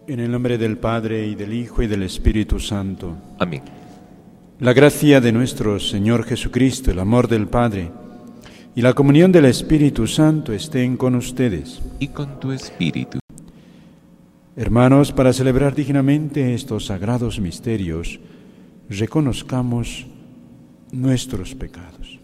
En el nombre del Padre, y del Hijo, y del Espíritu Santo. Amén. La gracia de nuestro Señor Jesucristo, el amor del Padre, y la comunión del Espíritu Santo estén con ustedes. Y con tu espíritu. Hermanos, para celebrar dignamente estos sagrados misterios, reconozcamos nuestros pecados.